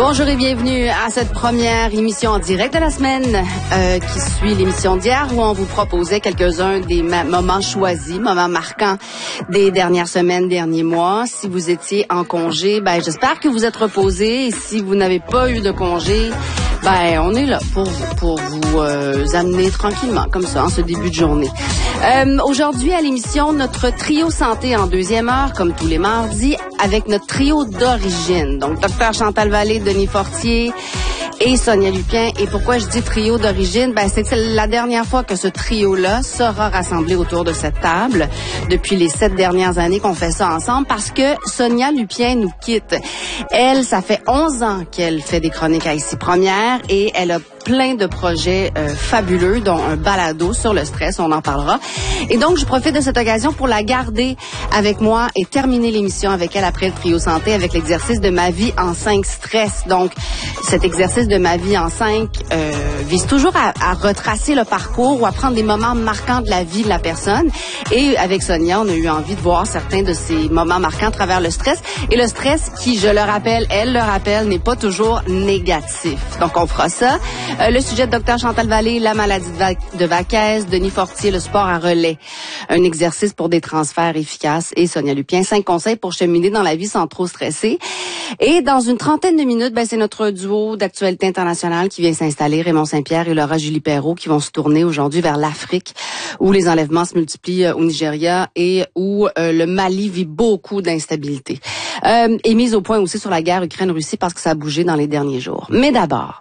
Bonjour et bienvenue à cette première émission en direct de la semaine qui suit l'émission d'hier où on vous proposait quelques-uns des moments choisis, moments marquants des dernières semaines, derniers mois. Si vous étiez en congé, j'espère que vous êtes reposés. Et si vous n'avez pas eu de congé, on est là pour vous amener tranquillement comme ça en ce début de journée. Aujourd'hui à l'émission, notre trio santé en deuxième heure, comme tous les mardis, avec notre trio d'origine. Donc, Dr Chantal Vallée, Denis Fortier et Sonia Lupien. Et pourquoi je dis trio d'origine? C'est la dernière fois que ce trio-là sera rassemblé autour de cette table depuis les 7 dernières années qu'on fait ça ensemble parce que Sonia Lupien nous quitte. Elle, ça fait 11 ans qu'elle fait des chroniques à Ici Première et elle a plein de projets fabuleux, dont un balado sur le stress, on en parlera. Et donc, je profite de cette occasion pour la garder avec moi et terminer l'émission avec elle après le trio santé avec l'exercice de ma vie en 5 stress. Donc, cet exercice de ma vie en 5 vise toujours à retracer le parcours ou à prendre des moments marquants de la vie de la personne. Et avec Sonia, on a eu envie de voir certains de ces moments marquants à travers le stress. Et le stress qui, je le rappelle, elle le rappelle, n'est pas toujours négatif. Donc, on fera ça. Le sujet de Dr Chantal Vallée, la maladie de Vaquès, Denis Fortier, le sport à relais. Un exercice pour des transferts efficaces et Sonia Lupien, 5 conseils pour cheminer dans la vie sans trop stresser. Et dans une trentaine de minutes, c'est notre duo d'actualité internationale qui vient s'installer, Raymond Saint-Pierre et Laura Julie Perrault, qui vont se tourner aujourd'hui vers l'Afrique, où les enlèvements se multiplient au Nigeria et où le Mali vit beaucoup d'instabilité. Et mise au point aussi sur la guerre Ukraine-Russie parce que ça a bougé dans les derniers jours. Mais d'abord,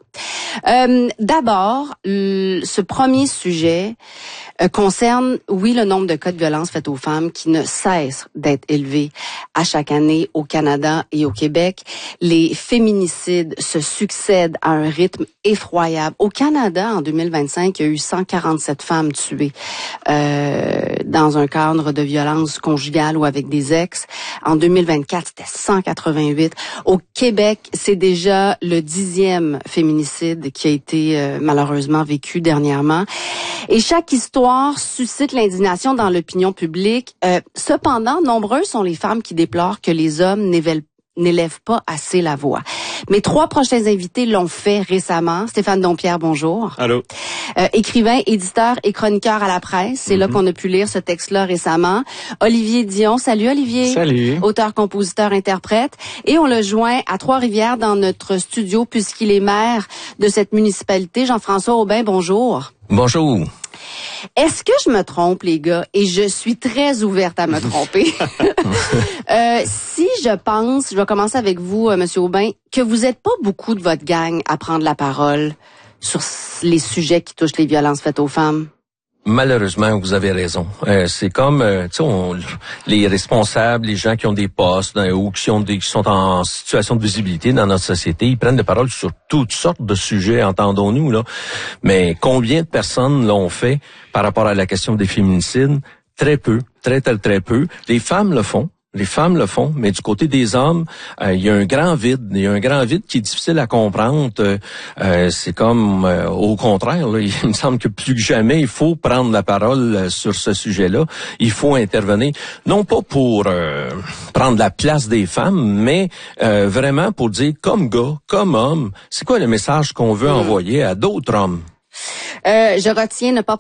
ce premier sujet concerne, oui, le nombre de cas de violences faites aux femmes qui ne cesse d'être élevé à chaque année au Canada et au Québec. Les féminicides se succèdent à un rythme effroyable. Au Canada, en 2025, il y a eu 147 femmes tuées dans un cadre de violence conjugale ou avec des ex. En 2024, c'était 188. Au Québec, c'est déjà le 10e féminicide qui a été malheureusement vécu dernièrement. Et chaque histoire suscite l'indignation dans l'opinion publique. Cependant, nombreuses sont les femmes qui déplorent que les hommes n'élèvent pas assez la voix. Mes 3 prochains invités l'ont fait récemment. Stéphane Dompierre, bonjour. Allô. Écrivain, éditeur et chroniqueur à la presse. C'est là qu'on a pu lire ce texte-là récemment. Olivier Dion. Salut Olivier. Salut. Auteur, compositeur, interprète. Et on le joint à Trois-Rivières dans notre studio puisqu'il est maire de cette municipalité. Jean-François Aubin, bonjour. Bonjour. Est-ce que je me trompe, les gars? Et je suis très ouverte à me tromper. Si je pense, je vais commencer avec vous, Monsieur Aubin, que vous n'êtes pas beaucoup de votre gang à prendre la parole sur les sujets qui touchent les violences faites aux femmes. Malheureusement, vous avez raison. C'est comme, les responsables, les gens qui ont des postes ou qui sont en situation de visibilité dans notre société, ils prennent la parole sur toutes sortes de sujets, entendons-nous, là. Mais combien de personnes l'ont fait par rapport à la question des féminicides? Très peu, très peu. Les femmes le font. Mais du côté des hommes, il y a un grand vide. Il y a un grand vide qui est difficile à comprendre. C'est comme au contraire, là, il me semble que plus que jamais, il faut prendre la parole sur ce sujet-là. Il faut intervenir, non pas pour prendre la place des femmes, mais vraiment pour dire comme gars, comme homme, c'est quoi le message qu'on veut envoyer à d'autres hommes? Je retiens ne pas